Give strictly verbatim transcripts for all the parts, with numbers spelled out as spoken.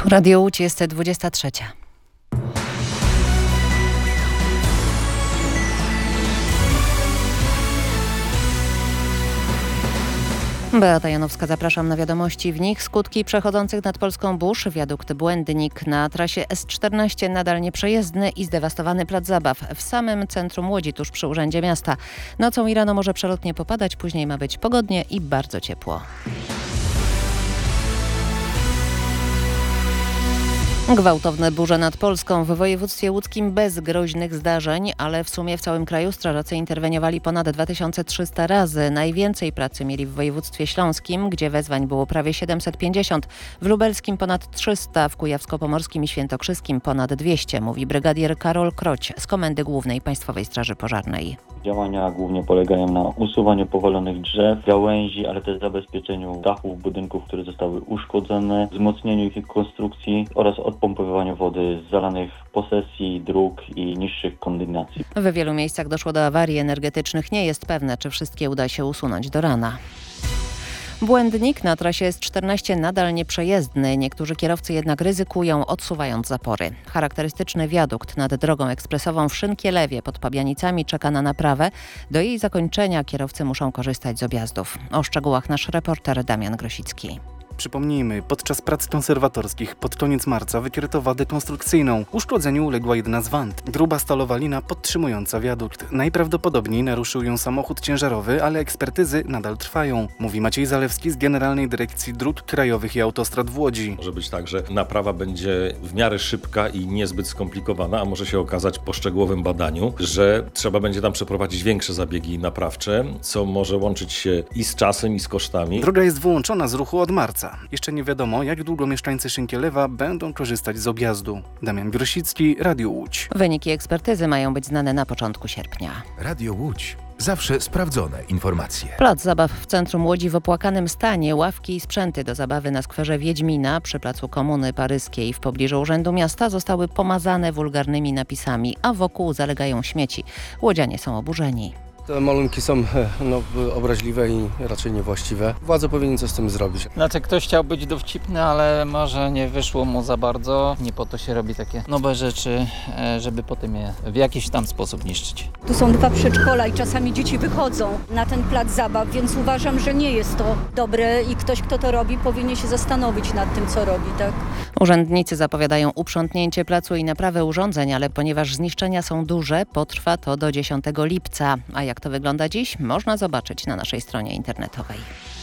Radio Łódź jest dwudziesta trzecia. Beata Janowska, zapraszam na wiadomości. W nich skutki przechodzących nad polską burz. Wiadukt Błędnik na trasie S czternaście nadal nieprzejezdny i zdewastowany plac zabaw w samym centrum Łodzi, tuż przy Urzędzie Miasta. Nocą i rano może przelotnie popadać, później ma być pogodnie i bardzo ciepło. Gwałtowne burze nad Polską. W województwie łódzkim bez groźnych zdarzeń, ale w sumie w całym kraju strażacy interweniowali ponad dwa tysiące trzysta razy. Najwięcej pracy mieli w województwie śląskim, gdzie wezwań było prawie siedemset pięćdziesiąt, w lubelskim ponad trzysta, w kujawsko-pomorskim i świętokrzyskim ponad dwieście, mówi brygadier Karol Kroć z Komendy Głównej Państwowej Straży Pożarnej. Działania głównie polegają na usuwaniu powalonych drzew, gałęzi, ale też zabezpieczeniu dachów budynków, które zostały uszkodzone, wzmocnieniu ich konstrukcji oraz odpompowywaniu wody z zalanych posesji, dróg i niższych kondygnacji. W wielu miejscach doszło do awarii energetycznych. Nie jest pewne, czy wszystkie uda się usunąć do rana. Błędnik na trasie S czternaście nadal nieprzejezdny. Niektórzy kierowcy jednak ryzykują, odsuwając zapory. Charakterystyczny wiadukt nad drogą ekspresową w Szynkielewie pod Pabianicami czeka na naprawę. Do jej zakończenia kierowcy muszą korzystać z objazdów. O szczegółach nasz reporter Damian Grosicki. Przypomnijmy, podczas prac konserwatorskich pod koniec marca wykryto wadę konstrukcyjną. Uszkodzeniu uległa jedna z wand. Gruba stalowa lina podtrzymująca wiadukt. Najprawdopodobniej naruszył ją samochód ciężarowy, ale ekspertyzy nadal trwają. Mówi Maciej Zalewski z Generalnej Dyrekcji Dróg Krajowych i Autostrad w Łodzi. Może być tak, że naprawa będzie w miarę szybka i niezbyt skomplikowana, a może się okazać po szczegółowym badaniu, że trzeba będzie tam przeprowadzić większe zabiegi naprawcze, co może łączyć się i z czasem, i z kosztami. Droga jest wyłączona z ruchu od marca. Jeszcze nie wiadomo, jak długo mieszkańcy Szynkielewa będą korzystać z objazdu. Damian Grosicki, Radio Łódź. Wyniki ekspertyzy mają być znane na początku sierpnia. Radio Łódź. Zawsze sprawdzone informacje. Plac zabaw w centrum Łodzi w opłakanym stanie. Ławki i sprzęty do zabawy na skwerze Wiedźmina przy placu Komuny Paryskiej w pobliżu Urzędu Miasta zostały pomazane wulgarnymi napisami, a wokół zalegają śmieci. Łodzianie są oburzeni. Te malunki są no, obraźliwe i raczej niewłaściwe. Władze powinny coś z tym zrobić. Znaczy ktoś chciał być dowcipny, ale może nie wyszło mu za bardzo. Nie po to się robi takie nowe rzeczy, żeby potem je w jakiś tam sposób niszczyć. Tu są dwa przedszkola i czasami dzieci wychodzą na ten plac zabaw, więc uważam, że nie jest to dobre i ktoś, kto to robi, powinien się zastanowić nad tym, co robi, tak? Urzędnicy zapowiadają uprzątnięcie placu i naprawę urządzeń, ale ponieważ zniszczenia są duże, potrwa to do dziesiątego lipca. A jak to wygląda dziś, można zobaczyć na naszej stronie internetowej.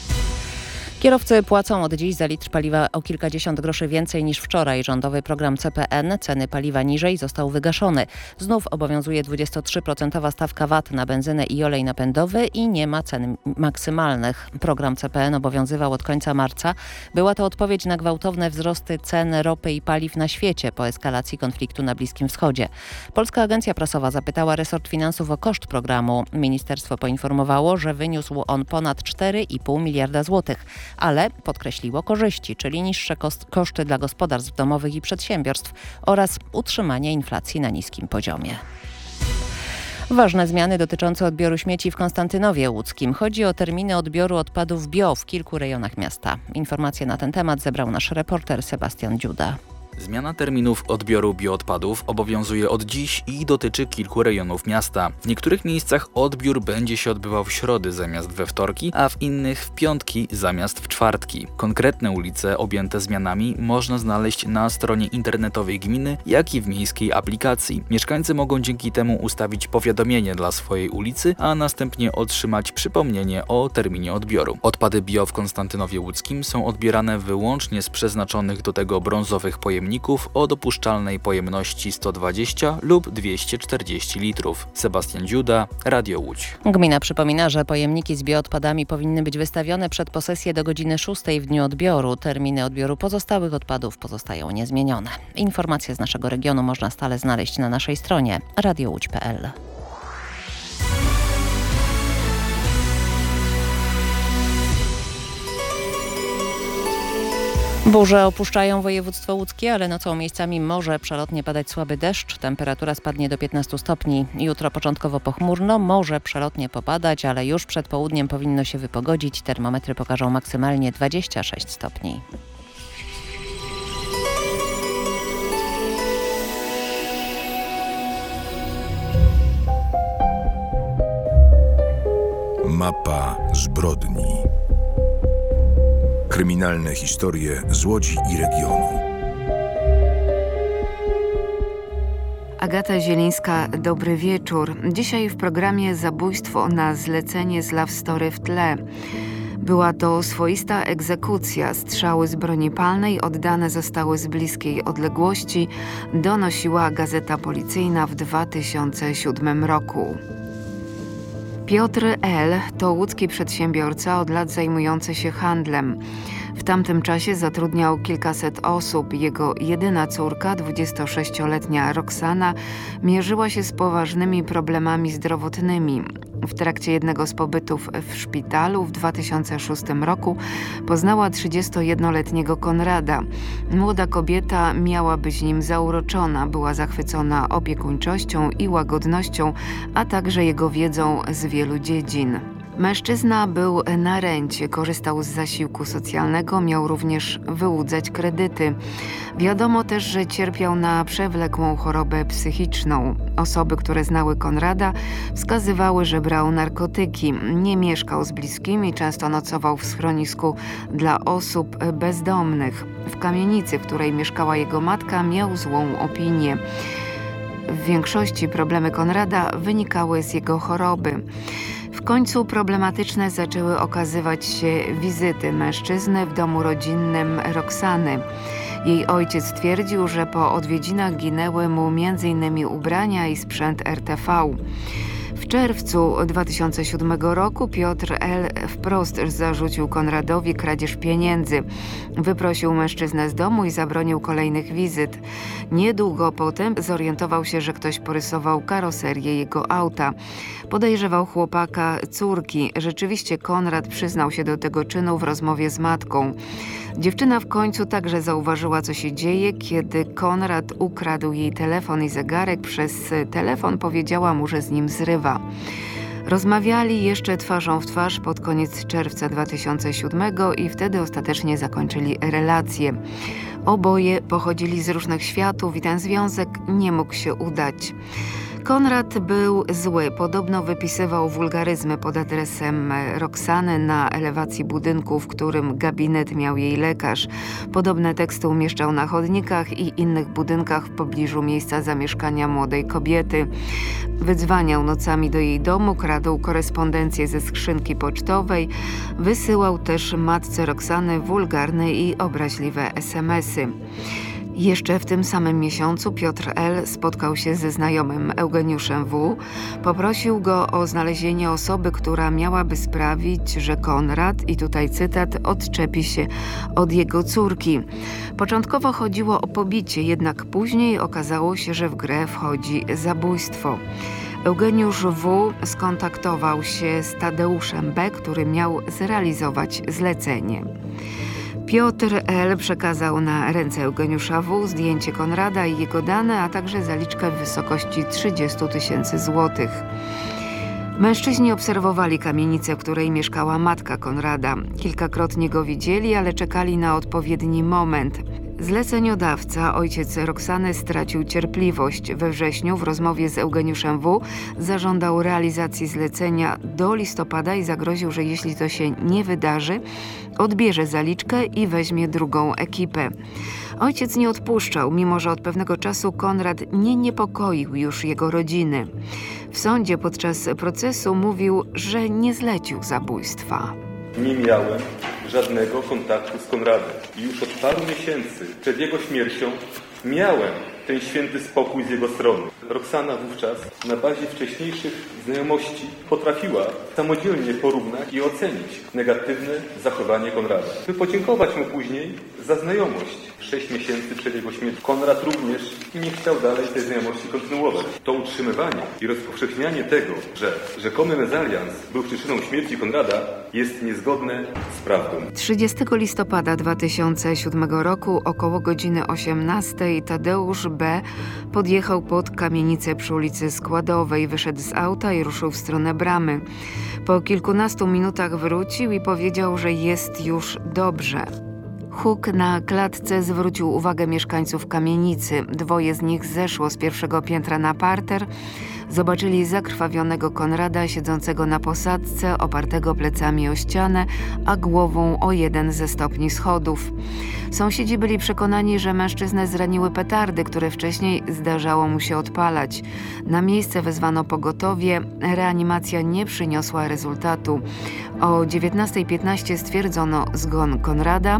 Kierowcy płacą od dziś za litr paliwa o kilkadziesiąt groszy więcej niż wczoraj. Rządowy program C P N, ceny paliwa niżej, został wygaszony. Znów obowiązuje dwudziestotrzyprocentowa stawka V A T na benzynę i olej napędowy i nie ma cen maksymalnych. Program C P N obowiązywał od końca marca. Była to odpowiedź na gwałtowne wzrosty cen ropy i paliw na świecie po eskalacji konfliktu na Bliskim Wschodzie. Polska Agencja Prasowa zapytała resort finansów o koszt programu. Ministerstwo poinformowało, że wyniósł on ponad cztery i pół miliarda złotych. Ale podkreśliło korzyści, czyli niższe koszty dla gospodarstw domowych i przedsiębiorstw oraz utrzymanie inflacji na niskim poziomie. Ważne zmiany dotyczące odbioru śmieci w Konstantynowie Łódzkim. Chodzi o terminy odbioru odpadów bio w kilku rejonach miasta. Informacje na ten temat zebrał nasz reporter Sebastian Dziuda. Zmiana terminów odbioru bioodpadów obowiązuje od dziś i dotyczy kilku rejonów miasta. W niektórych miejscach odbiór będzie się odbywał w środy zamiast we wtorki, a w innych w piątki zamiast w czwartki. Konkretne ulice objęte zmianami można znaleźć na stronie internetowej gminy, jak i w miejskiej aplikacji. Mieszkańcy mogą dzięki temu ustawić powiadomienie dla swojej ulicy, a następnie otrzymać przypomnienie o terminie odbioru. Odpady bio w Konstantynowie Łódzkim są odbierane wyłącznie z przeznaczonych do tego brązowych pojemników o dopuszczalnej pojemności sto dwadzieścia lub dwieście czterdzieści litrów. Sebastian Dziuda, Radio Łódź. Gmina przypomina, że pojemniki z bioodpadami powinny być wystawione przed posesję do godziny szóstej w dniu odbioru. Terminy odbioru pozostałych odpadów pozostają niezmienione. Informacje z naszego regionu można stale znaleźć na naszej stronie radio łódź kropka p l. Burze opuszczają województwo łódzkie, ale nocą miejscami może przelotnie padać słaby deszcz. Temperatura spadnie do piętnastu stopni. Jutro początkowo pochmurno, może przelotnie popadać, ale już przed południem powinno się wypogodzić. Termometry pokażą maksymalnie dwadzieścia sześć stopni. Mapa zbrodni. Kryminalne historie z Łodzi i regionu. Agata Zielińska, dobry wieczór. Dzisiaj w programie Zabójstwo na zlecenie z Love Story w tle. Była to swoista egzekucja. Strzały z broni palnej oddane zostały z bliskiej odległości, donosiła Gazeta Policyjna w dwa tysiące siódmym roku. Piotr L. to łódzki przedsiębiorca od lat zajmujący się handlem. W tamtym czasie zatrudniał kilkaset osób. Jego jedyna córka, dwudziestosześcioletnia Roxana, mierzyła się z poważnymi problemami zdrowotnymi. W trakcie jednego z pobytów w szpitalu w dwa tysiące szóstym roku poznała trzydziestojednoletniego Konrada. Młoda kobieta miała być nim zauroczona, była zachwycona opiekuńczością i łagodnością, a także jego wiedzą z wielu dziedzin. Mężczyzna był na rencie, korzystał z zasiłku socjalnego, miał również wyłudzać kredyty. Wiadomo też, że cierpiał na przewlekłą chorobę psychiczną. Osoby, które znały Konrada, wskazywały, że brał narkotyki. Nie mieszkał z bliskimi, często nocował w schronisku dla osób bezdomnych. W kamienicy, w której mieszkała jego matka, miał złą opinię. W większości problemy Konrada wynikały z jego choroby. W końcu problematyczne zaczęły okazywać się wizyty mężczyzny w domu rodzinnym Roxany. Jej ojciec twierdził, że po odwiedzinach ginęły mu między innymi ubrania i sprzęt R T V. W czerwcu dwa tysiące siódmego roku Piotr L. wprost zarzucił Konradowi kradzież pieniędzy. Wyprosił mężczyznę z domu i zabronił kolejnych wizyt. Niedługo potem zorientował się, że ktoś porysował karoserię jego auta. Podejrzewał chłopaka córki. Rzeczywiście Konrad przyznał się do tego czynu w rozmowie z matką. Dziewczyna w końcu także zauważyła, co się dzieje, kiedy Konrad ukradł jej telefon i zegarek. Przez telefon powiedziała mu, że z nim zrywa. Rozmawiali jeszcze twarzą w twarz pod koniec czerwca dwa tysiące siódmego i wtedy ostatecznie zakończyli relację. Oboje pochodzili z różnych światów i ten związek nie mógł się udać. Konrad był zły. Podobno wypisywał wulgaryzmy pod adresem Roxany na elewacji budynku, w którym gabinet miał jej lekarz. Podobne teksty umieszczał na chodnikach i innych budynkach w pobliżu miejsca zamieszkania młodej kobiety. Wydzwaniał nocami do jej domu, kradł korespondencję ze skrzynki pocztowej, wysyłał też matce Roxany wulgarne i obraźliwe es em esy. Jeszcze w tym samym miesiącu Piotr L. spotkał się ze znajomym Eugeniuszem W. Poprosił go o znalezienie osoby, która miałaby sprawić, że Konrad, i tutaj cytat, odczepi się od jego córki. Początkowo chodziło o pobicie, jednak później okazało się, że w grę wchodzi zabójstwo. Eugeniusz W. skontaktował się z Tadeuszem B., który miał zrealizować zlecenie. Piotr L. przekazał na ręce Eugeniusza W. zdjęcie Konrada i jego dane, a także zaliczkę w wysokości trzydzieści tysięcy złotych. Mężczyźni obserwowali kamienicę, w której mieszkała matka Konrada. Kilkakrotnie go widzieli, ale czekali na odpowiedni moment. Zleceniodawca, ojciec Roxany, stracił cierpliwość. We wrześniu w rozmowie z Eugeniuszem W. zażądał realizacji zlecenia do listopada i zagroził, że jeśli to się nie wydarzy, odbierze zaliczkę i weźmie drugą ekipę. Ojciec nie odpuszczał, mimo że od pewnego czasu Konrad nie niepokoił już jego rodziny. W sądzie podczas procesu mówił, że nie zlecił zabójstwa. Nie miałem żadnego kontaktu z Konradem i już od paru miesięcy przed jego śmiercią miałem ten święty spokój z jego strony. Roxana wówczas na bazie wcześniejszych znajomości potrafiła samodzielnie porównać i ocenić negatywne zachowanie Konrada, by podziękować mu później za znajomość. Sześć miesięcy przed jego śmiercią Konrad również nie chciał dalej tej znajomości kontynuować. To utrzymywanie i rozpowszechnianie tego, że rzekomy mezalians był przyczyną śmierci Konrada, jest niezgodne z prawdą. trzydziestego listopada dwa tysiące siódmego roku około godziny osiemnastej Tadeusz B. podjechał pod kamienicę przy ulicy Składowej, wyszedł z auta i ruszył w stronę bramy. Po kilkunastu minutach wrócił i powiedział, że jest już dobrze. Huk na klatce zwrócił uwagę mieszkańców kamienicy. Dwoje z nich zeszło z pierwszego piętra na parter. Zobaczyli zakrwawionego Konrada siedzącego na posadzce, opartego plecami o ścianę, a głową o jeden ze stopni schodów. Sąsiedzi byli przekonani, że mężczyznę zraniły petardy, które wcześniej zdarzało mu się odpalać. Na miejsce wezwano pogotowie. Reanimacja nie przyniosła rezultatu. O dziewiętnasta piętnaście stwierdzono zgon Konrada,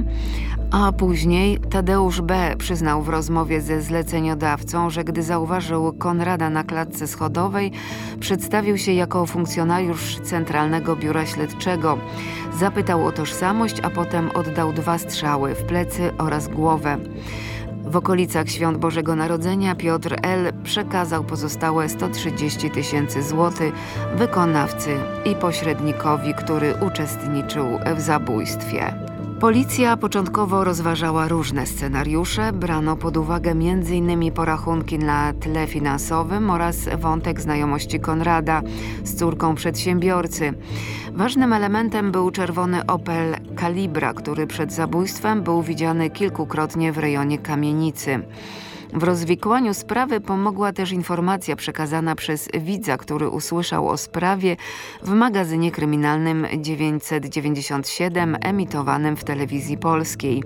a później Tadeusz B. przyznał w rozmowie ze zleceniodawcą, że gdy zauważył Konrada na klatce schodowej, przedstawił się jako funkcjonariusz Centralnego Biura Śledczego. Zapytał o tożsamość, a potem oddał dwa strzały w plecy oraz głowę. W okolicach Świąt Bożego Narodzenia Piotr L. przekazał pozostałe sto trzydzieści tysięcy złotych wykonawcy i pośrednikowi, który uczestniczył w zabójstwie. Policja początkowo rozważała różne scenariusze. Brano pod uwagę między innymi porachunki na tle finansowym oraz wątek znajomości Konrada z córką przedsiębiorcy. Ważnym elementem był czerwony Opel Calibra, który przed zabójstwem był widziany kilkukrotnie w rejonie kamienicy. W rozwikłaniu sprawy pomogła też informacja przekazana przez widza, który usłyszał o sprawie w magazynie kryminalnym dziewięćset dziewięćdziesiąt siedem emitowanym w telewizji polskiej.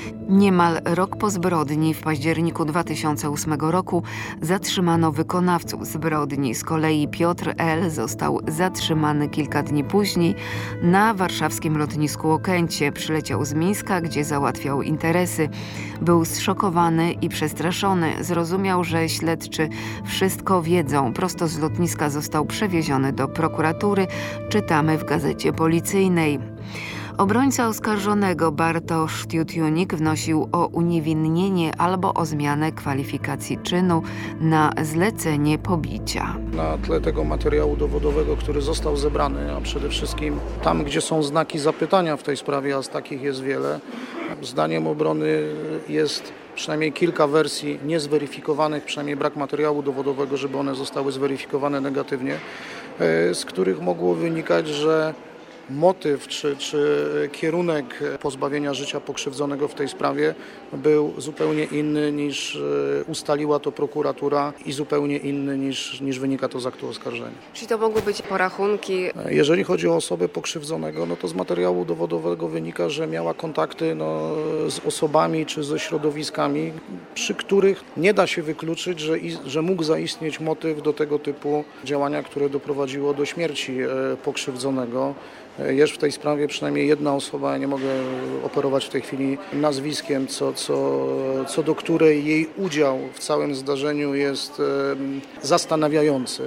Niemal rok po zbrodni, w październiku dwa tysiące ósmego roku, zatrzymano wykonawców zbrodni. Z kolei Piotr L. został zatrzymany kilka dni później na warszawskim lotnisku Okęcie. Przyleciał z Mińska, gdzie załatwiał interesy. Był zszokowany i przestraszony. Zrozumiał, że śledczy wszystko wiedzą. Prosto z lotniska został przewieziony do prokuratury. Czytamy w gazecie policyjnej. Obrońca oskarżonego Bartosz Tiutiunik wnosił o uniewinnienie albo o zmianę kwalifikacji czynu na zlecenie pobicia. Na tle tego materiału dowodowego, który został zebrany, a przede wszystkim tam, gdzie są znaki zapytania w tej sprawie, a z takich jest wiele, zdaniem obrony jest przynajmniej kilka wersji niezweryfikowanych, przynajmniej brak materiału dowodowego, żeby one zostały zweryfikowane negatywnie, z których mogło wynikać, że motyw czy, czy kierunek pozbawienia życia pokrzywdzonego w tej sprawie był zupełnie inny niż ustaliła to prokuratura i zupełnie inny niż, niż wynika to z aktu oskarżenia. Czyli to mogły być porachunki? Jeżeli chodzi o osobę pokrzywdzonego, no to z materiału dowodowego wynika, że miała kontakty no, z osobami czy ze środowiskami, przy których nie da się wykluczyć, że, że mógł zaistnieć motyw do tego typu działania, które doprowadziło do śmierci pokrzywdzonego. Jest w tej sprawie przynajmniej jedna osoba, ja nie mogę operować w tej chwili nazwiskiem, co, co, co do której jej udział w całym zdarzeniu jest zastanawiający.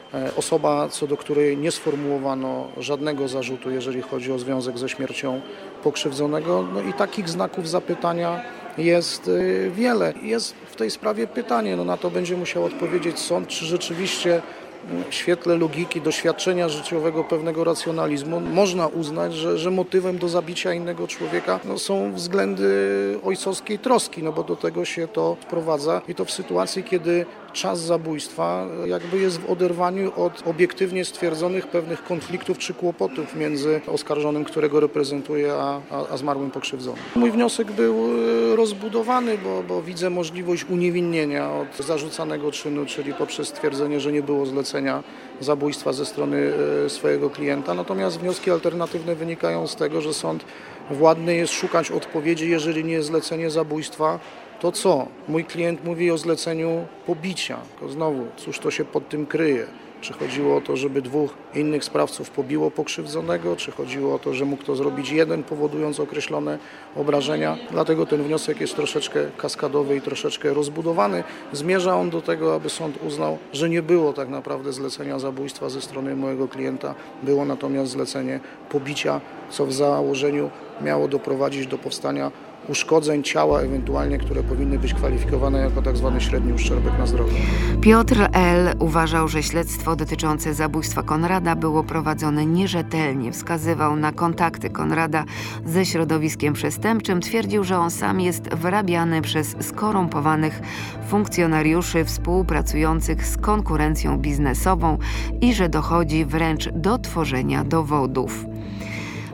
Osoba, co do której nie sformułowano żadnego zarzutu, jeżeli chodzi o związek ze śmiercią pokrzywdzonego. No i takich znaków zapytania jest wiele. Jest w tej sprawie pytanie, no na to będzie musiał odpowiedzieć sąd, czy rzeczywiście w świetle logiki, doświadczenia życiowego, pewnego racjonalizmu można uznać, że, że motywem do zabicia innego człowieka no, są względy ojcowskiej troski, no bo do tego się to sprowadza i to w sytuacji, kiedy czas zabójstwa jakby jest w oderwaniu od obiektywnie stwierdzonych pewnych konfliktów czy kłopotów między oskarżonym, którego reprezentuje, a, a, a zmarłym pokrzywdzonym. Mój wniosek był rozbudowany, bo, bo widzę możliwość uniewinnienia od zarzucanego czynu, czyli poprzez stwierdzenie, że nie było zlecenia zabójstwa ze strony swojego klienta. Natomiast wnioski alternatywne wynikają z tego, że sąd władny jest szukać odpowiedzi, jeżeli nie jest zlecenie zabójstwa, to co? Mój klient mówi o zleceniu pobicia. Tylko znowu, cóż to się pod tym kryje? Czy chodziło o to, żeby dwóch innych sprawców pobiło pokrzywdzonego, czy chodziło o to, że mógł to zrobić jeden, powodując określone obrażenia? Dlatego ten wniosek jest troszeczkę kaskadowy i troszeczkę rozbudowany. Zmierza on do tego, aby sąd uznał, że nie było tak naprawdę zlecenia zabójstwa ze strony mojego klienta. Było natomiast zlecenie pobicia, co w założeniu miało doprowadzić do powstania uszkodzeń ciała, ewentualnie, które powinny być kwalifikowane jako tak zwany średni uszczerbek na zdrowiu. Piotr L. uważał, że śledztwo dotyczące zabójstwa Konrada było prowadzone nierzetelnie. Wskazywał na kontakty Konrada ze środowiskiem przestępczym. Twierdził, że on sam jest wyrabiany przez skorumpowanych funkcjonariuszy współpracujących z konkurencją biznesową i że dochodzi wręcz do tworzenia dowodów.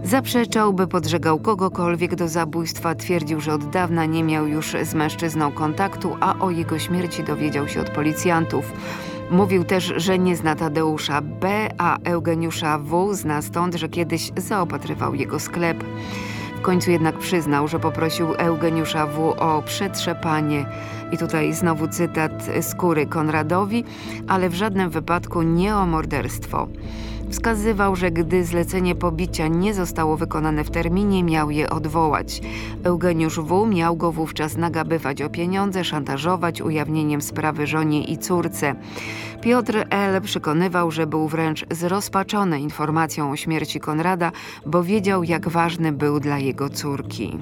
Zaprzeczał, by podżegał kogokolwiek do zabójstwa. Twierdził, że od dawna nie miał już z mężczyzną kontaktu, a o jego śmierci dowiedział się od policjantów. Mówił też, że nie zna Tadeusza B., a Eugeniusza W. zna stąd, że kiedyś zaopatrywał jego sklep. W końcu jednak przyznał, że poprosił Eugeniusza W. o przetrzepanie. I tutaj znowu cytat skóry Konradowi, ale w żadnym wypadku nie o morderstwo. Wskazywał, że gdy zlecenie pobicia nie zostało wykonane w terminie, miał je odwołać. Eugeniusz W. miał go wówczas nagabywać o pieniądze, szantażować ujawnieniem sprawy żonie i córce. Piotr L. przekonywał, że był wręcz zrozpaczony informacją o śmierci Konrada, bo wiedział, jak ważny był dla jego córki.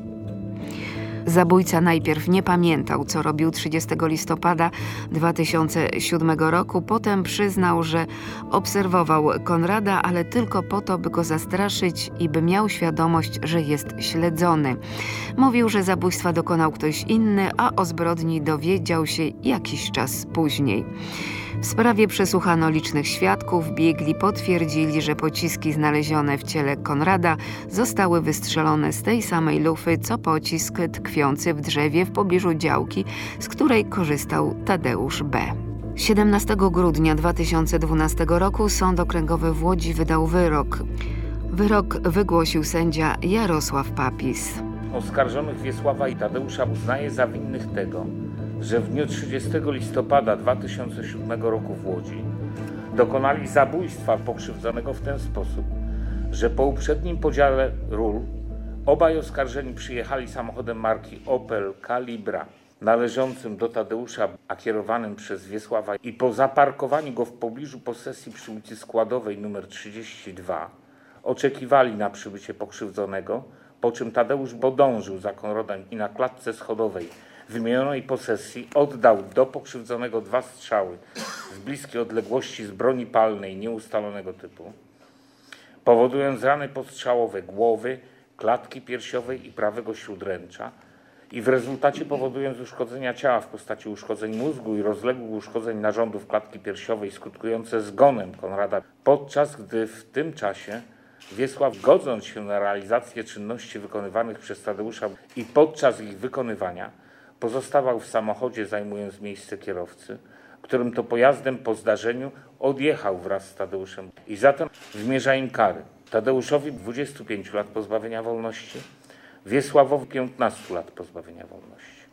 Zabójca najpierw nie pamiętał, co robił trzydziestego listopada dwa tysiące siódmego roku. Potem przyznał, że obserwował Konrada, ale tylko po to, by go zastraszyć i by miał świadomość, że jest śledzony. Mówił, że zabójstwa dokonał ktoś inny, a o zbrodni dowiedział się jakiś czas później. W sprawie przesłuchano licznych świadków. Biegli potwierdzili, że pociski znalezione w ciele Konrada zostały wystrzelone z tej samej lufy, co pocisk tkwiący w drzewie w pobliżu działki, z której korzystał Tadeusz B. siedemnastego grudnia dwa tysiące dwunastego roku Sąd Okręgowy w Łodzi wydał wyrok. Wyrok wygłosił sędzia Jarosław Papis. Oskarżonych Wiesława i Tadeusza uznaje za winnych tego, że w dniu trzydziestego listopada dwa tysiące siódmego roku w Łodzi dokonali zabójstwa pokrzywdzonego w ten sposób, że po uprzednim podziale ról obaj oskarżeni przyjechali samochodem marki Opel Calibra należącym do Tadeusza, a kierowanym przez Wiesława, i po zaparkowaniu go w pobliżu posesji przy ulicy Składowej nr trzydzieści dwa oczekiwali na przybycie pokrzywdzonego, po czym Tadeusz podążył za Konradem i na klatce schodowej wymienionej posesji oddał do pokrzywdzonego dwa strzały z bliskiej odległości z broni palnej nieustalonego typu, powodując rany postrzałowe głowy, klatki piersiowej i prawego śródręcza, i w rezultacie powodując uszkodzenia ciała w postaci uszkodzeń mózgu i rozległych uszkodzeń narządów klatki piersiowej skutkujące zgonem Konrada, podczas gdy w tym czasie Wiesław, godząc się na realizację czynności wykonywanych przez Tadeusza i podczas ich wykonywania, pozostawał w samochodzie, zajmując miejsce kierowcy, którym to pojazdem po zdarzeniu odjechał wraz z Tadeuszem, i zatem wymierza im kary. Tadeuszowi dwudziestu pięciu lat pozbawienia wolności, Wiesławowi piętnastu lat pozbawienia wolności.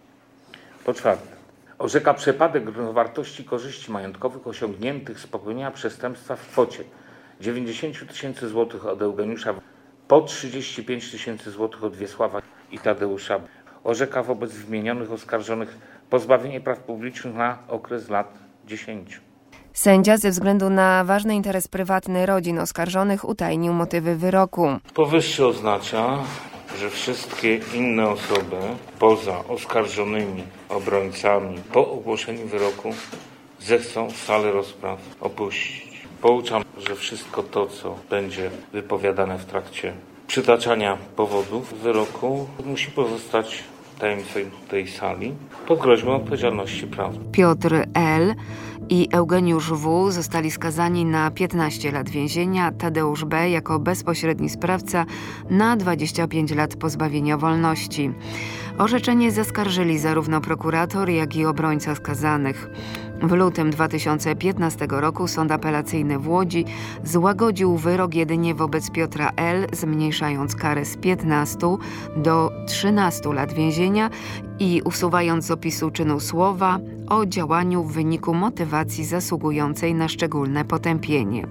Po czwarte, orzeka przepadek równowartości korzyści majątkowych osiągniętych z popełnienia przestępstwa w kwocie dziewięćdziesiąt tysięcy złotych od Eugeniusza, po trzydzieści pięć tysięcy złotych od Wiesława i Tadeusza. Orzeka wobec wymienionych oskarżonych pozbawienie praw publicznych na okres lat dziesięciu. Sędzia ze względu na ważny interes prywatny rodzin oskarżonych utajnił motywy wyroku. Powyższe oznacza, że wszystkie inne osoby poza oskarżonymi obrońcami po ogłoszeniu wyroku zechcą salę rozpraw opuścić. Pouczam, że wszystko to, co będzie wypowiadane w trakcie przytaczania powodów wyroku, musi pozostać tajemnicą tej sali pod groźbą odpowiedzialności prawnej. Piotr L. i Eugeniusz W. zostali skazani na piętnaście lat więzienia, Tadeusz B. jako bezpośredni sprawca na dwadzieścia pięć lat pozbawienia wolności. Orzeczenie zaskarżyli zarówno prokurator, jak i obrońca skazanych. W lutym dwa tysiące piętnastego roku Sąd Apelacyjny w Łodzi złagodził wyrok jedynie wobec Piotra L., zmniejszając karę z piętnastu do trzynastu lat więzienia i usuwając z opisu czynu słowa o działaniu w wyniku motywacji zasługującej na szczególne potępienie.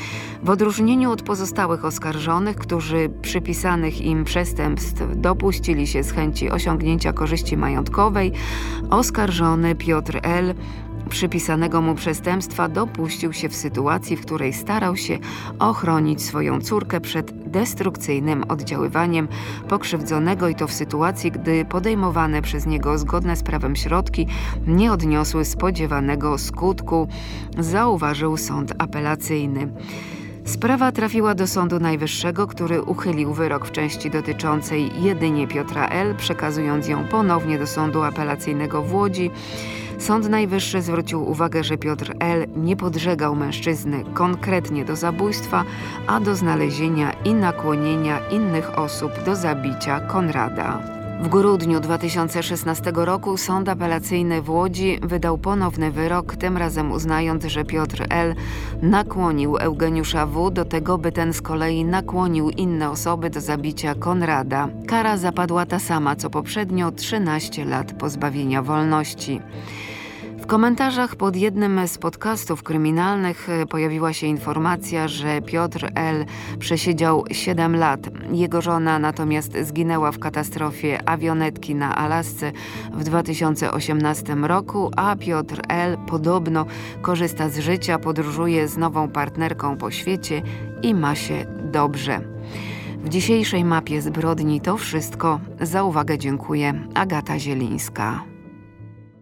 W odróżnieniu od pozostałych oskarżonych, którzy przypisanych im przestępstw dopuścili się z chęci osiągnięcia korzyści majątkowej, oskarżony Piotr L. przypisanego mu przestępstwa dopuścił się w sytuacji, w której starał się ochronić swoją córkę przed destrukcyjnym oddziaływaniem pokrzywdzonego, i to w sytuacji, gdy podejmowane przez niego zgodne z prawem środki nie odniosły spodziewanego skutku, zauważył sąd apelacyjny. Sprawa trafiła do Sądu Najwyższego, który uchylił wyrok w części dotyczącej jedynie Piotra L., przekazując ją ponownie do Sądu Apelacyjnego w Łodzi. Sąd Najwyższy zwrócił uwagę, że Piotr L. nie podżegał mężczyzny konkretnie do zabójstwa, a do znalezienia i nakłonienia innych osób do zabicia Konrada. W grudniu dwa tysiące szesnastego roku Sąd Apelacyjny w Łodzi wydał ponowny wyrok, tym razem uznając, że Piotr L. nakłonił Eugeniusza W. do tego, by ten z kolei nakłonił inne osoby do zabicia Konrada. Kara zapadła ta sama co poprzednio, trzynaście lat pozbawienia wolności. W komentarzach pod jednym z podcastów kryminalnych pojawiła się informacja, że Piotr L. przesiedział siedem lat. Jego żona natomiast zginęła w katastrofie awionetki na Alasce w dwa tysiące osiemnastym roku, a Piotr L. podobno korzysta z życia, podróżuje z nową partnerką po świecie i ma się dobrze. W dzisiejszej mapie zbrodni to wszystko. Za uwagę dziękuję. Agata Zielińska.